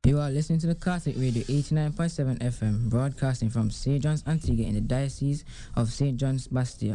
You are listening to the Catholic Radio 89.7 FM, broadcasting from St. John's Antigua in the Diocese of St. John's Bastia.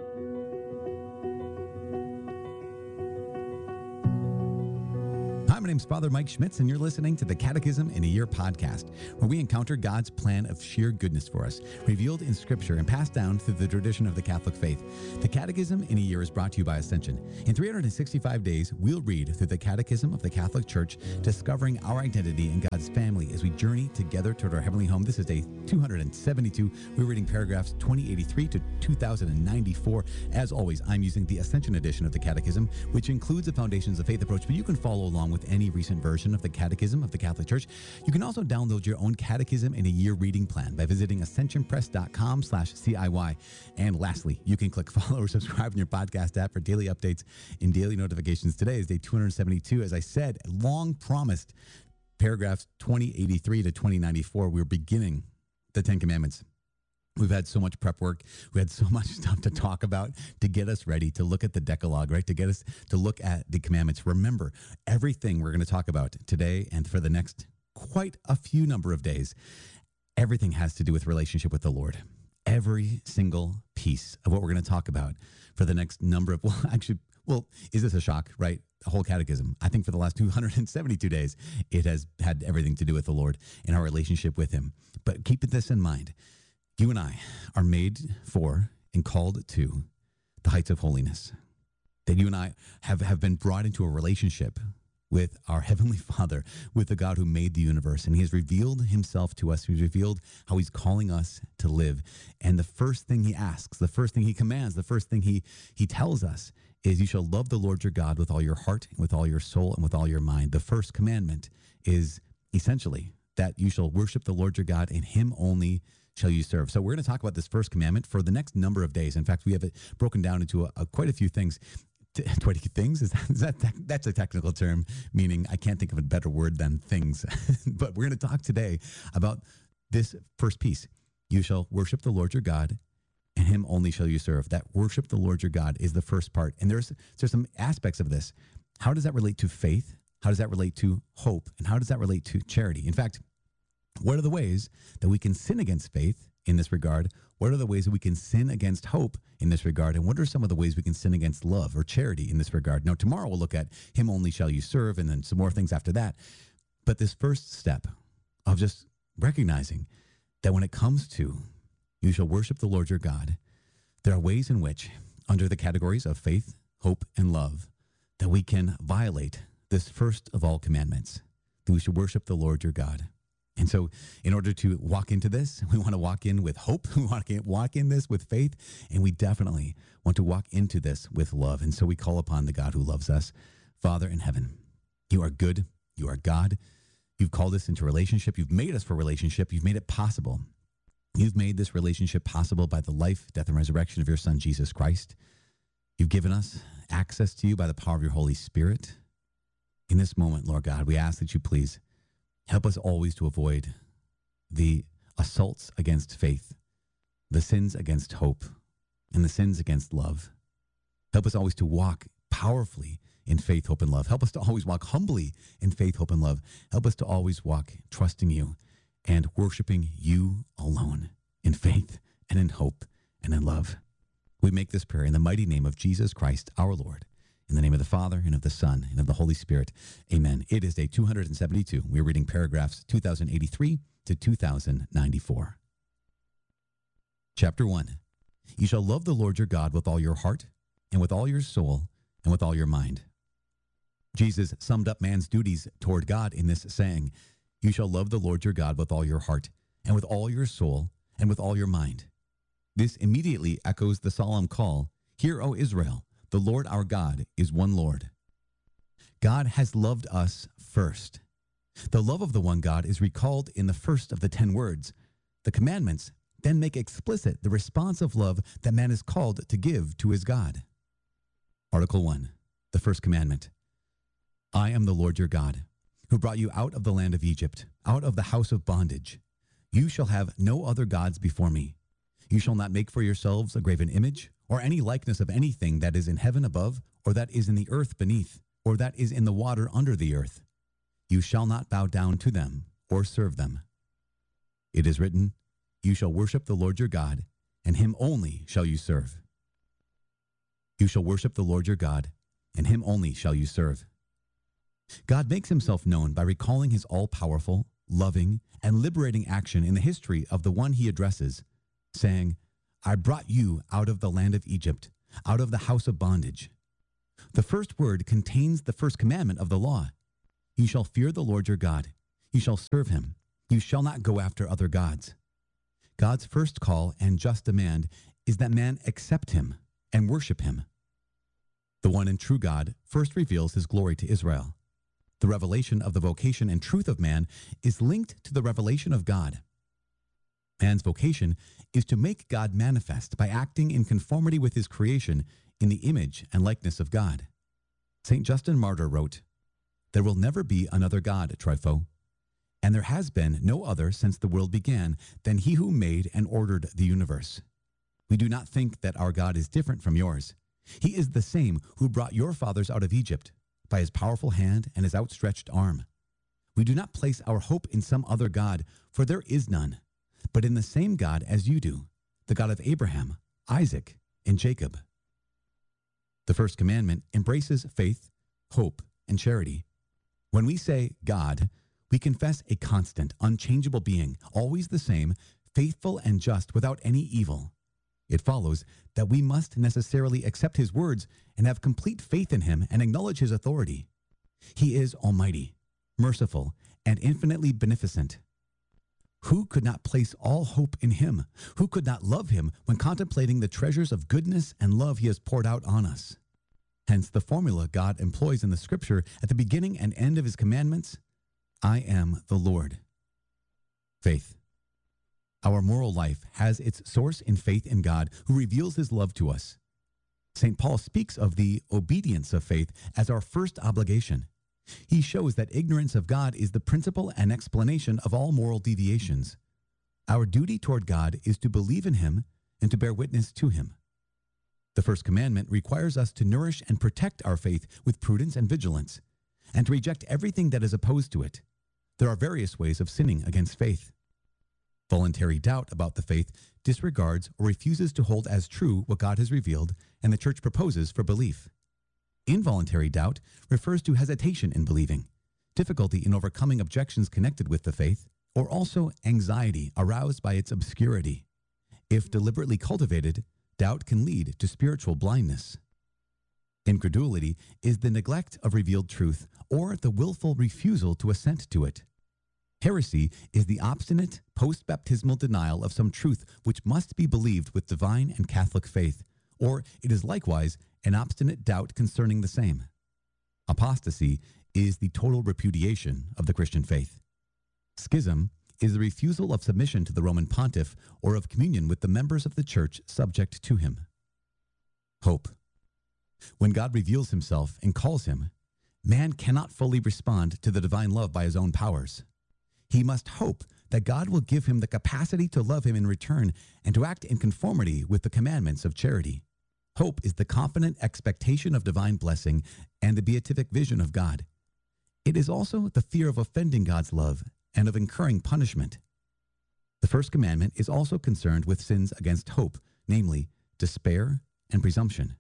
Hi, my name's Father Mike Schmitz, and you're listening to the Catechism in a Year podcast, where we encounter God's plan of sheer goodness for us, revealed in Scripture and passed down through the tradition of the Catholic faith. The Catechism in a Year is brought to you by Ascension. In 365 days, we'll read through the Catechism of the Catholic Church, discovering our identity in God's family as we journey together toward our heavenly home. This is day 272. We're reading paragraphs 2083 to 2094. As always, I'm using the Ascension edition of the Catechism, which includes the Foundations of Faith approach, but you can follow along with any recent version of the Catechism of the Catholic Church. You can also download your own Catechism in a Year reading plan by visiting ascensionpress.com/CIY. And lastly, you can click follow or subscribe in your podcast app for daily updates and daily notifications. Today is day 272. As I said, long promised paragraphs 2083 to 2094. We're beginning the Ten Commandments. We've had so much prep work. We had so much stuff to talk about to get us ready to look at the Decalogue, right? To get us to look at the commandments. Remember, everything we're going to talk about today and for the next quite a few number of days, everything has to do with relationship with the Lord. Every single piece of what we're going to talk about for the next number of, is this a shock, right? The whole catechism. I think for the last 272 days, it has had everything to do with the Lord and our relationship with him. But keep this in mind. You and I are made for and called to the heights of holiness. That you and I have been brought into a relationship with our Heavenly Father, with the God who made the universe. And he has revealed himself to us. He's revealed how he's calling us to live. And the first thing he asks, the first thing he commands, the first thing he tells us is you shall love the Lord your God with all your heart, with all your soul, and with all your mind. The first commandment is essentially that you shall worship the Lord your God, and him only shall you serve. So we're going to talk about this first commandment for the next number of days. In fact, we have it broken down into quite a few things. 20 things? That's a technical term, meaning I can't think of a better word than things. But we're going to talk today about this first piece. You shall worship the Lord your God, and him only shall you serve. That worship the Lord your God is the first part. And there's some aspects of this. How does that relate to faith? How does that relate to hope? And how does that relate to charity? In fact, what are the ways that we can sin against faith in this regard? What are the ways that we can sin against hope in this regard? And what are some of the ways we can sin against love or charity in this regard? Now, tomorrow we'll look at him only shall you serve, and then some more things after that. But this first step of just recognizing that when it comes to you shall worship the Lord your God, there are ways in which, under the categories of faith, hope, and love, that we can violate this first of all commandments, that we should worship the Lord your God. And so in order to walk into this, we want to walk in with hope. We want to walk in this with faith. And we definitely want to walk into this with love. And so we call upon the God who loves us. Father in heaven, you are good. You are God. You've called us into relationship. You've made us for relationship. You've made it possible. You've made this relationship possible by the life, death, and resurrection of your Son, Jesus Christ. You've given us access to you by the power of your Holy Spirit. In this moment, Lord God, we ask that you please help us always to avoid the assaults against faith, the sins against hope, and the sins against love. Help us always to walk powerfully in faith, hope, and love. Help us to always walk humbly in faith, hope, and love. Help us to always walk trusting you and worshiping you alone in faith and in hope and in love. We make this prayer in the mighty name of Jesus Christ, our Lord. In the name of the Father, and of the Son, and of the Holy Spirit. Amen. It is day 272. We're reading paragraphs 2083 to 2094. Chapter 1. You shall love the Lord your God with all your heart, and with all your soul, and with all your mind. Jesus summed up man's duties toward God in this saying, you shall love the Lord your God with all your heart, and with all your soul, and with all your mind. This immediately echoes the solemn call, Hear, O Israel, the Lord our God is one Lord. God has loved us first. The love of the one God is recalled in the first of the 10 words. The commandments then make explicit the response of love that man is called to give to his God. Article 1, the first commandment. I am the Lord your God, who brought you out of the land of Egypt, out of the house of bondage. You shall have no other gods before me. You shall not make for yourselves a graven image, or any likeness of anything that is in heaven above, or that is in the earth beneath, or that is in the water under the earth. You shall not bow down to them or serve them. It is written, You shall worship the Lord your God, and him only shall you serve. You shall worship the Lord your God, and him only shall you serve. God makes himself known by recalling his all-powerful, loving, and liberating action in the history of the one he addresses, saying, I brought you out of the land of Egypt, out of the house of bondage. The first word contains the first commandment of the law. You shall fear the Lord your God. You shall serve him. You shall not go after other gods. God's first call and just demand is that man accept him and worship him. The one and true God first reveals his glory to Israel. The revelation of the vocation and truth of man is linked to the revelation of God. Man's vocation is to make God manifest by acting in conformity with his creation in the image and likeness of God. St. Justin Martyr wrote, There will never be another God, Trypho, and there has been no other since the world began than he who made and ordered the universe. We do not think that our God is different from yours. He is the same who brought your fathers out of Egypt by his powerful hand and his outstretched arm. We do not place our hope in some other God, for there is none, but in the same God as you do, the God of Abraham, Isaac, and Jacob. The first commandment embraces faith, hope, and charity. When we say God, we confess a constant, unchangeable being, always the same, faithful and just without any evil. It follows that we must necessarily accept his words and have complete faith in him and acknowledge his authority. He is almighty, merciful, and infinitely beneficent. Who could not place all hope in him? Who could not love him when contemplating the treasures of goodness and love he has poured out on us? Hence the formula God employs in the scripture at the beginning and end of his commandments, I am the Lord. Faith. Our moral life has its source in faith in God, who reveals his love to us. St. Paul speaks of the obedience of faith as our first obligation. He shows that ignorance of God is the principle and explanation of all moral deviations. Our duty toward God is to believe in him and to bear witness to him. The first commandment requires us to nourish and protect our faith with prudence and vigilance, and to reject everything that is opposed to it. There are various ways of sinning against faith. Voluntary doubt about the faith disregards or refuses to hold as true what God has revealed and the Church proposes for belief. Involuntary doubt refers to hesitation in believing, difficulty in overcoming objections connected with the faith, or also anxiety aroused by its obscurity. If deliberately cultivated, doubt can lead to spiritual blindness. Incredulity is the neglect of revealed truth or the willful refusal to assent to it. Heresy is the obstinate post-baptismal denial of some truth which must be believed with divine and Catholic faith, or it is likewise an obstinate doubt concerning the same. Apostasy is the total repudiation of the Christian faith. Schism is the refusal of submission to the Roman pontiff or of communion with the members of the Church subject to him. Hope. When God reveals himself and calls him, man cannot fully respond to the divine love by his own powers. He must hope that God will give him the capacity to love him in return and to act in conformity with the commandments of charity. Hope is the confident expectation of divine blessing and the beatific vision of God. It is also the fear of offending God's love and of incurring punishment. The first commandment is also concerned with sins against hope, namely despair and presumption.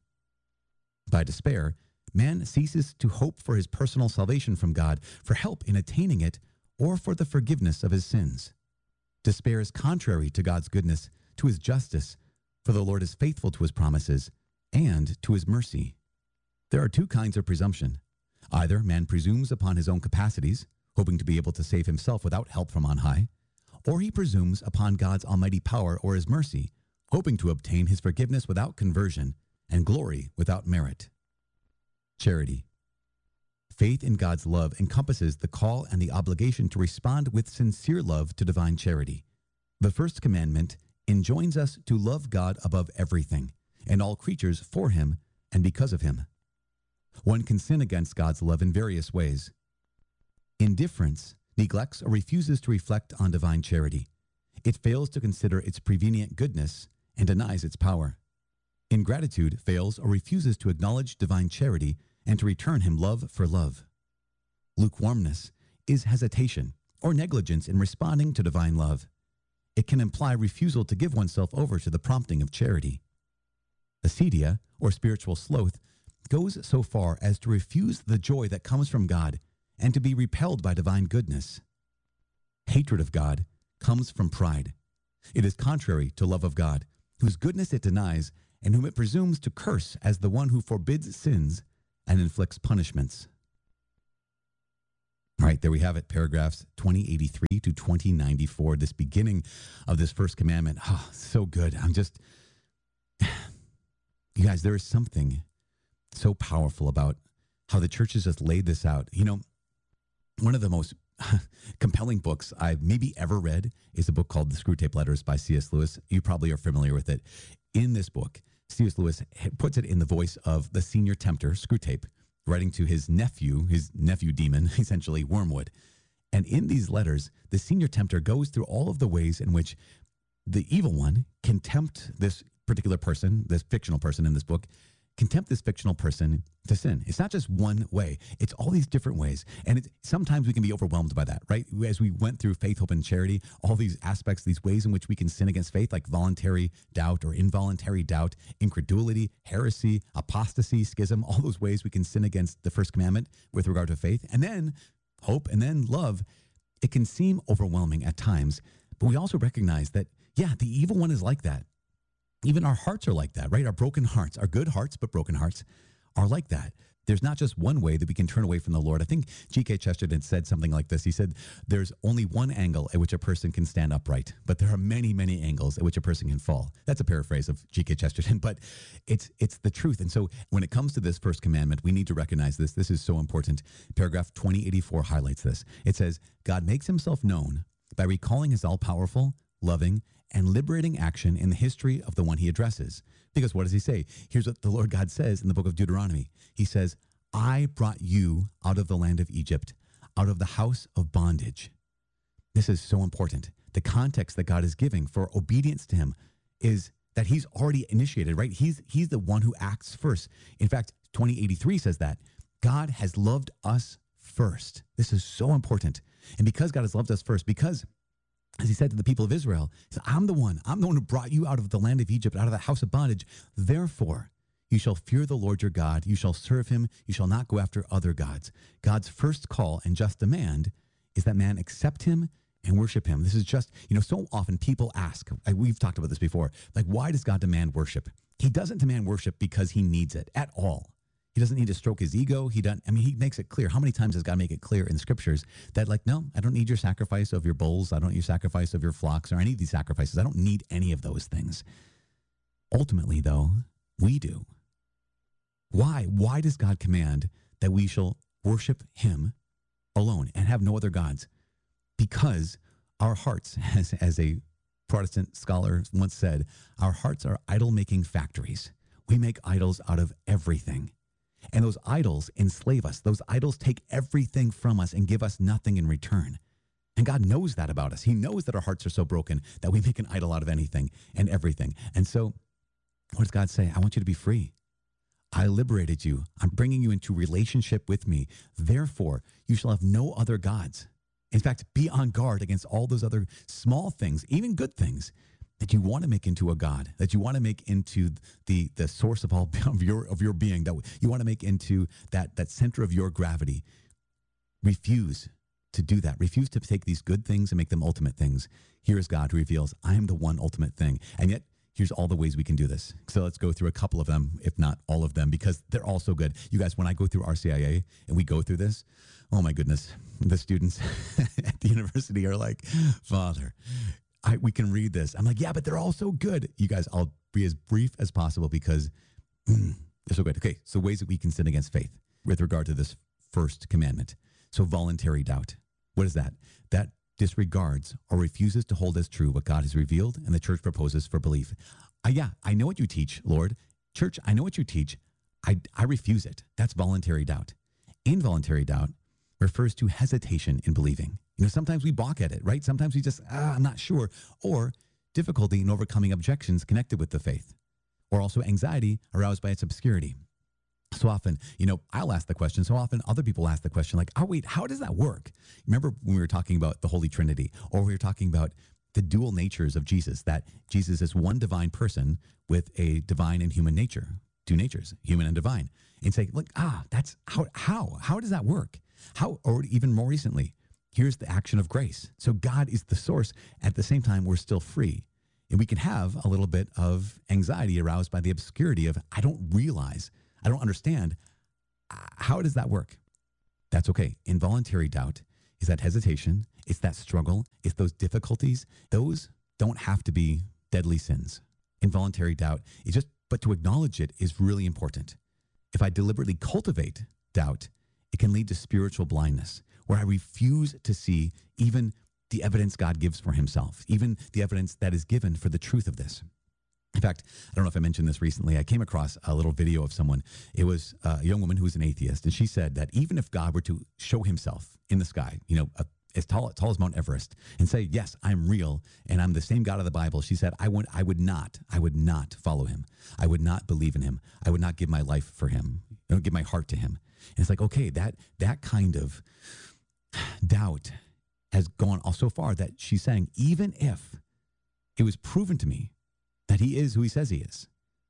By despair, man ceases to hope for his personal salvation from God, for help in attaining it, or for the forgiveness of his sins. Despair is contrary to God's goodness, to his justice, for the Lord is faithful to his promises and to his mercy. There are two kinds of presumption. Either man presumes upon his own capacities, hoping to be able to save himself without help from on high, or he presumes upon God's almighty power or his mercy, hoping to obtain his forgiveness without conversion and glory without merit. Charity. Faith in God's love encompasses the call and the obligation to respond with sincere love to divine charity. The first commandment enjoins us to love God above everything and all creatures for him and because of him. One can sin against God's love in various ways. Indifference neglects or refuses to reflect on divine charity. It fails to consider its prevenient goodness and denies its power. Ingratitude fails or refuses to acknowledge divine charity and to return him love for love. Lukewarmness is hesitation or negligence in responding to divine love. It can imply refusal to give oneself over to the prompting of charity. Acedia, or spiritual sloth, goes so far as to refuse the joy that comes from God and to be repelled by divine goodness. Hatred of God comes from pride. It is contrary to love of God, whose goodness it denies and whom it presumes to curse as the one who forbids sins and inflicts punishments. All right, there we have it, paragraphs 2083 to 2094, this beginning of this first commandment. Oh, so good. You guys, there is something so powerful about how the church has just laid this out. You know, one of the most compelling books I've maybe ever read is a book called The Screwtape Letters by C.S. Lewis. You probably are familiar with it. In this book, C.S. Lewis puts it in the voice of the senior tempter, Screwtape, writing to his nephew demon, essentially Wormwood. And in these letters, the senior tempter goes through all of the ways in which the evil one can tempt this particular person, this fictional person in this book, can tempt this fictional person to sin. It's not just one way. It's all these different ways. And sometimes we can be overwhelmed by that, right? As we went through faith, hope, and charity, all these aspects, these ways in which we can sin against faith, like voluntary doubt or involuntary doubt, incredulity, heresy, apostasy, schism, all those ways we can sin against the first commandment with regard to faith. And then hope and then love. It can seem overwhelming at times, but we also recognize that, yeah, the evil one is like that. Even our hearts are like that, right? Our broken hearts, our good hearts, but broken hearts are like that. There's not just one way that we can turn away from the Lord. I think G.K. Chesterton said something like this. He said, there's only one angle at which a person can stand upright, but there are many, many angles at which a person can fall. That's a paraphrase of G.K. Chesterton, but it's the truth. And so when it comes to this first commandment, we need to recognize this. This is so important. Paragraph 2084 highlights this. It says, God makes himself known by recalling his all-powerful, loving, and liberating action in the history of the one he addresses. Because what does he say? Here's what the Lord God says in the book of Deuteronomy. He says, I brought you out of the land of Egypt, out of the house of bondage. This is so important. The context that God is giving for obedience to him is that he's already initiated, right? He's the one who acts first. In fact, 2083 says that God has loved us first. This is so important. And because God has loved us first, because as he said to the people of Israel, he said, I'm the one who brought you out of the land of Egypt, out of the house of bondage. Therefore, you shall fear the Lord your God. You shall serve him. You shall not go after other gods. God's first call and just demand is that man accept him and worship him. This is just, so often people ask, we've talked about this before, like, why does God demand worship? He doesn't demand worship because he needs it at all. He doesn't need to stroke his ego. He makes it clear. How many times does God make it clear in the scriptures that, like, no, I don't need your sacrifice of your bulls. I don't need your sacrifice of your flocks or any of these sacrifices. I don't need any of those things. Ultimately, though, we do. Why? Why does God command that we shall worship him alone and have no other gods? Because our hearts, as a Protestant scholar once said, our hearts are idol-making factories. We make idols out of everything. And those idols enslave us. Those idols take everything from us and give us nothing in return. And God knows that about us. He knows that our hearts are so broken that we make an idol out of anything and everything. And so what does God say? I want you to be free. I liberated you. I'm bringing you into relationship with me. Therefore, you shall have no other gods. In fact, be on guard against all those other small things, even good things, that you want to make into a God, that you want to make into the source of all of your being, that you want to make into that center of your gravity. Refuse to do that. Refuse to take these good things and make them ultimate things. Here is God who reveals, I am the one ultimate thing. And yet, here's all the ways we can do this. So let's go through a couple of them, if not all of them, because they're all so good. You guys, when I go through RCIA and we go through this, oh my goodness, the students at the university are like, Father, we can read this. I'm like, yeah, but they're all so good. You guys, I'll be as brief as possible because they're so good. Okay, so ways that we can sin against faith with regard to this first commandment. So voluntary doubt. What is that? That disregards or refuses to hold as true what God has revealed and the church proposes for belief. I know what you teach, Lord. Church, I know what you teach. I refuse it. That's voluntary doubt. Involuntary doubt refers to hesitation in believing. Sometimes we balk at it, right? Sometimes we just, I'm not sure. Or difficulty in overcoming objections connected with the faith. Or also anxiety aroused by its obscurity. So often, I'll ask the question. So often other people ask the question like, oh, wait, how does that work? Remember when we were talking about the Holy Trinity, or we were talking about the dual natures of Jesus, that Jesus is one divine person with a divine and human nature, two natures, human and divine. And say, look, that's how does that work? How, or even more recently, here's the action of grace. So God is the source. At the same time, we're still free. And we can have a little bit of anxiety aroused by the obscurity of, I don't realize, I don't understand. How does that work? That's okay. Involuntary doubt is that hesitation. It's that struggle. It's those difficulties. Those don't have to be deadly sins. Involuntary doubt is just, but to acknowledge it is really important. If I deliberately cultivate doubt, it can lead to spiritual blindness, where I refuse to see even the evidence God gives for himself, even the evidence that is given for the truth of this. In fact, I don't know if I mentioned this recently. I came across a little video of someone. It was a young woman who was an atheist, and she said that even if God were to show himself in the sky, as tall as Mount Everest, and say, yes, I'm real, and I'm the same God of the Bible, she said, I would not follow him. I would not believe in him. I would not give my life for him. I would give my heart to him. And it's like, okay, that kind of doubt has gone so far that she's saying, even if it was proven to me that he is who he says he is,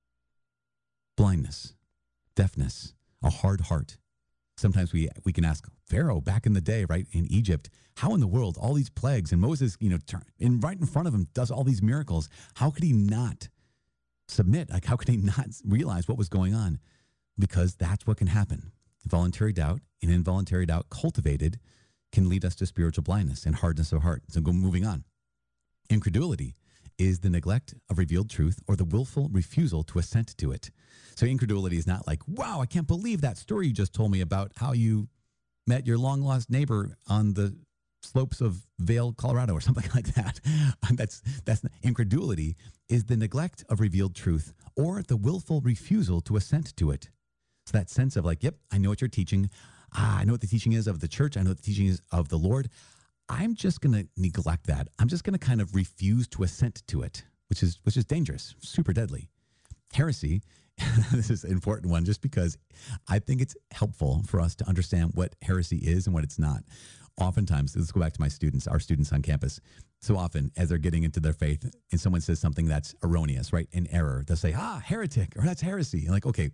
blindness, deafness, a hard heart. Sometimes we can ask Pharaoh back in the day, right, in Egypt, how in the world, all these plagues, and Moses, right in front of him does all these miracles. How could he not submit? Like, how could he not realize what was going on? Because that's what can happen. Voluntary doubt and involuntary doubt cultivated can lead us to spiritual blindness and hardness of heart. So moving on. Incredulity is the neglect of revealed truth or the willful refusal to assent to it. So incredulity is not like, wow, I can't believe that story you just told me about how you met your long lost neighbor on the slopes of Vail, Colorado, or something like that. That's incredulity is the neglect of revealed truth or the willful refusal to assent to it. So that sense of like, yep, I know what you're teaching. I know what the teaching is of the church. I know what the teaching is of the Lord. I'm just going to neglect that. I'm just going to kind of refuse to assent to it, which is dangerous, super deadly. Heresy, this is an important one just because I think it's helpful for us to understand what heresy is and what it's not. Oftentimes, let's go back to our students on campus. So often as they're getting into their faith and someone says something that's erroneous, right, an error, they'll say, heretic, or that's heresy. And like, okay,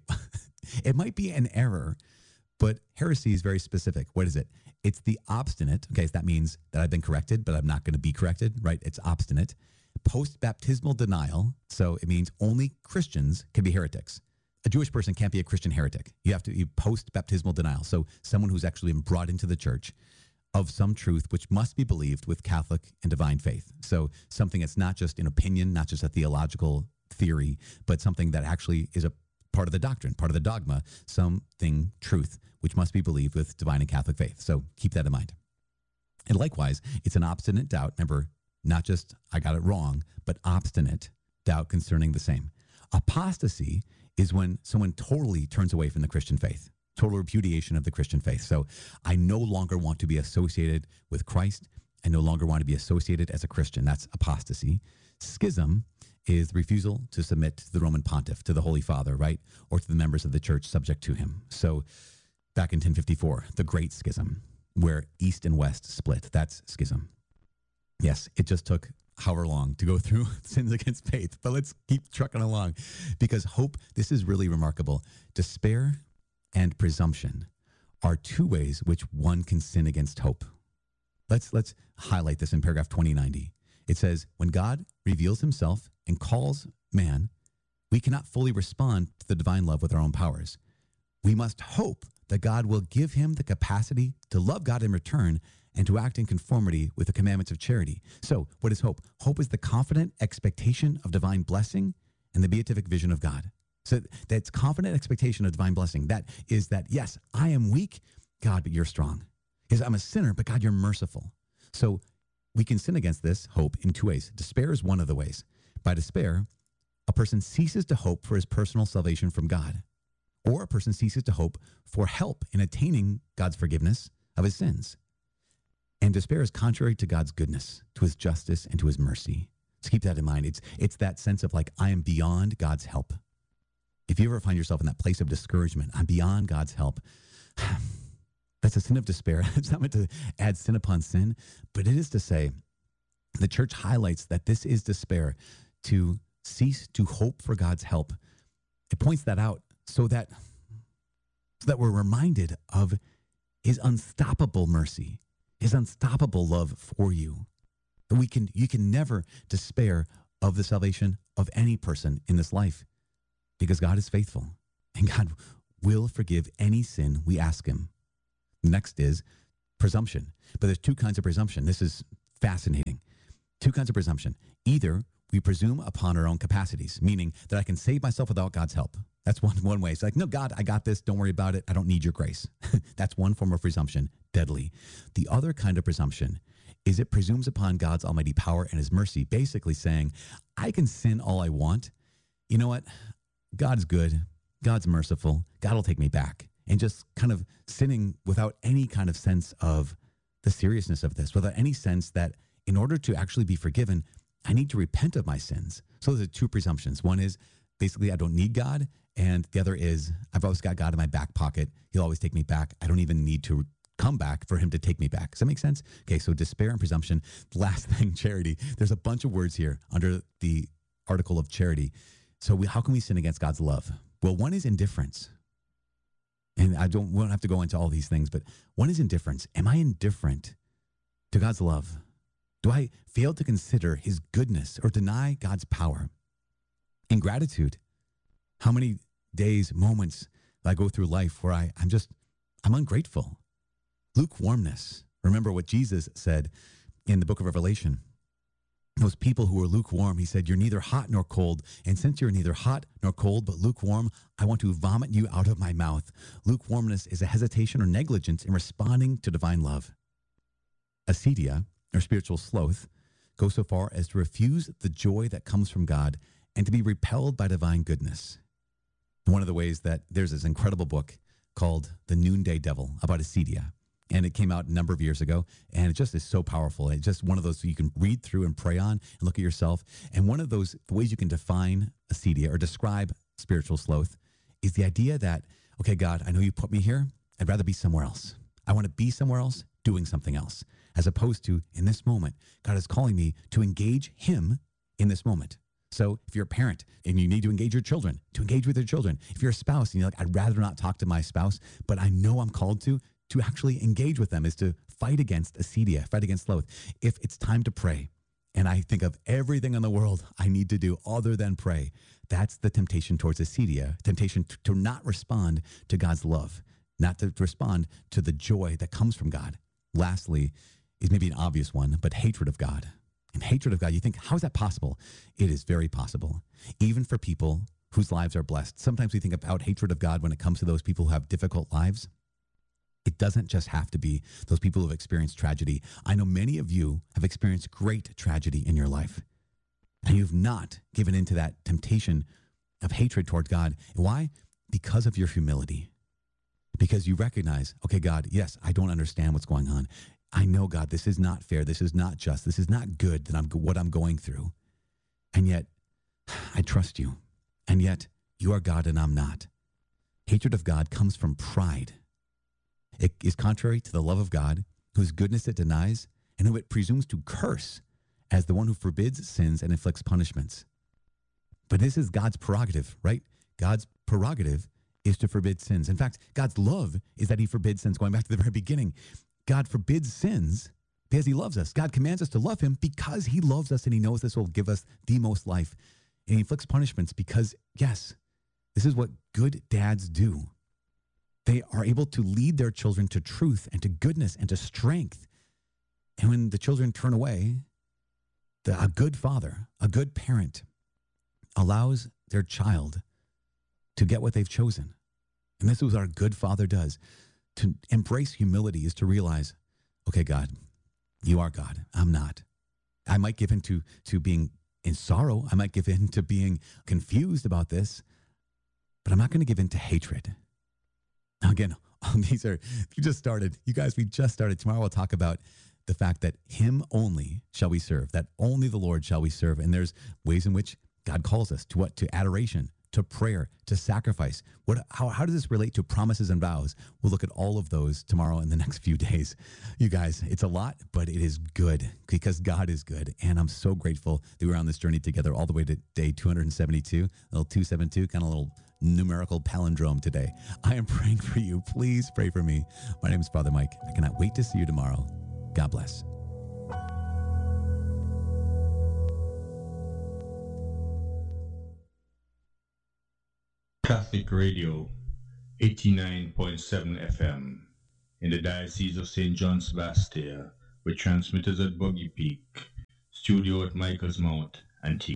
it might be an error, but heresy is very specific. What is it? It's the obstinate. Okay, so that means that I've been corrected, but I'm not going to be corrected, right? It's obstinate. Post-baptismal denial. So it means only Christians can be heretics. A Jewish person can't be a Christian heretic. You have to be post-baptismal denial. So someone who's actually been brought into the church of some truth which must be believed with Catholic and divine faith. So something that's not just an opinion, not just a theological theory, but something that actually is a part of the doctrine, part of the dogma, something, truth, which must be believed with divine and Catholic faith. So keep that in mind. And likewise, it's an obstinate doubt. Remember, not just I got it wrong, but obstinate doubt concerning the same. Apostasy is when someone totally turns away from the Christian faith, total repudiation of the Christian faith. So I no longer want to be associated with Christ. I no longer want to be associated as a Christian. That's apostasy. Schism is the refusal to submit to the Roman pontiff, to the Holy Father, right? Or to the members of the church subject to him. So back in 1054, the Great Schism, where East and West split. That's schism. Yes, it just took however long to go through sins against faith, but let's keep trucking along because hope, this is really remarkable. Despair and presumption are two ways which one can sin against hope. Let's highlight this in paragraph 2090. It says, when God reveals himself and calls man, we cannot fully respond to the divine love with our own powers. We must hope that God will give him the capacity to love God in return and to act in conformity with the commandments of charity. So what is hope? Hope is the confident expectation of divine blessing and the beatific vision of God. So that's confident expectation of divine blessing. That is that, yes, I am weak, God, but you're strong. Yes, I'm a sinner, but God, you're merciful. So we can sin against this hope in two ways. Despair is one of the ways. By despair, a person ceases to hope for his personal salvation from God, or a person ceases to hope for help in attaining God's forgiveness of his sins. And despair is contrary to God's goodness, to his justice, and to his mercy. So keep that in mind. It's that sense of like, I am beyond God's help. If you ever find yourself in that place of discouragement, I'm beyond God's help. That's a sin of despair. It's not meant to add sin upon sin, but it is to say the church highlights that this is despair, to cease to hope for God's help. It points that out so that we're reminded of his unstoppable mercy, his unstoppable love for you. That you can never despair of the salvation of any person in this life, because God is faithful and God will forgive any sin we ask him. Next is presumption. But there's two kinds of presumption. This is fascinating. Two kinds of presumption. Either we presume upon our own capacities, meaning that I can save myself without God's help. That's one way. It's like, no, God, I got this. Don't worry about it. I don't need your grace. That's one form of presumption, deadly. The other kind of presumption is it presumes upon God's almighty power and his mercy, basically saying, I can sin all I want. You know what? God's good. God's merciful. God will take me back. And just kind of sinning without any kind of sense of the seriousness of this, without any sense that in order to actually be forgiven, I need to repent of my sins. So there's two presumptions. One is basically I don't need God. And the other is I've always got God in my back pocket. He'll always take me back. I don't even need to come back for him to take me back. Does that make sense? Okay, so despair and presumption. The last thing, charity. There's a bunch of words here under the article of charity. So how can we sin against God's love? Well, one is indifference. And we don't have to go into all these things, but one is indifference. Am I indifferent to God's love? Do I fail to consider his goodness or deny God's power? Ingratitude. How many days, moments I go through life where I'm ungrateful. Lukewarmness. Remember what Jesus said in the book of Revelation. Those people who were lukewarm, he said, you're neither hot nor cold. And since you're neither hot nor cold, but lukewarm, I want to vomit you out of my mouth. Lukewarmness is a hesitation or negligence in responding to divine love. Acedia, or spiritual sloth, goes so far as to refuse the joy that comes from God and to be repelled by divine goodness. One of the ways that there's this incredible book called The Noonday Devil about acedia. And it came out a number of years ago, and it just is so powerful. It's just one of those you can read through and pray on and look at yourself. And one of those ways you can define acedia or describe spiritual sloth is the idea that, okay, God, I know you put me here. I'd rather be somewhere else. I want to be somewhere else doing something else, as opposed to in this moment, God is calling me to engage him in this moment. So if you're a parent and you need to engage your children, to engage with your children. If you're a spouse and you're like, I'd rather not talk to my spouse, but I know I'm called to actually engage with them, is to fight against acedia, fight against sloth. If it's time to pray, and I think of everything in the world I need to do other than pray, that's the temptation towards acedia, temptation to not respond to God's love, not to respond to the joy that comes from God. Lastly, is maybe an obvious one, but hatred of God. And hatred of God, you think, how is that possible? It is very possible, even for people whose lives are blessed. Sometimes we think about hatred of God when it comes to those people who have difficult lives. It doesn't just have to be those people who have experienced tragedy. I know many of you have experienced great tragedy in your life, and you've not given into that temptation of hatred toward God. Why? Because of your humility. Because you recognize, okay, God, yes, I don't understand what's going on. I know, God, this is not fair. This is not just. This is not good what I'm going through. And yet, I trust you. And yet, you are God and I'm not. Hatred of God comes from pride. It is contrary to the love of God, whose goodness it denies, and who it presumes to curse as the one who forbids sins and inflicts punishments. But this is God's prerogative, right? God's prerogative is to forbid sins. In fact, God's love is that he forbids sins. Going back to the very beginning, God forbids sins because he loves us. God commands us to love him because he loves us and he knows this will give us the most life. And he inflicts punishments because, yes, this is what good dads do. They are able to lead their children to truth and to goodness and to strength. And when the children turn away, a good father, a good parent allows their child to get what they've chosen. And this is what our good father does. To embrace humility is to realize, okay, God, you are God. I'm not. I might give in to being in sorrow. I might give in to being confused about this, but I'm not going to give in to hatred. Now, again, these are, we just started. You guys, we just started. Tomorrow we'll talk about the fact that him only shall we serve, that only the Lord shall we serve. And there's ways in which God calls us to what? To adoration, to prayer, to sacrifice. How does this relate to promises and vows? We'll look at all of those tomorrow in the next few days. You guys, it's a lot, but it is good because God is good. And I'm so grateful that we're on this journey together all the way to day 272, little 272, kind of little numerical palindrome today. I am praying for you. Please pray for me. My name is Father Mike. I cannot wait to see you tomorrow. God bless. Catholic Radio, 89.7 FM, in the Diocese of St. John's Bastia, with transmitters at Buggy Peak, studio at Michael's Mount, Antigua.